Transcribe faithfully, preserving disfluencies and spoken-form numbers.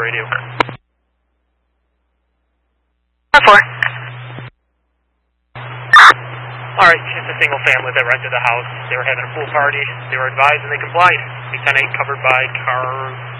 radio. four. Alright, it's a single family that rented the house. They were having a pool party. They were advised and they complied. Big ten eight covered by car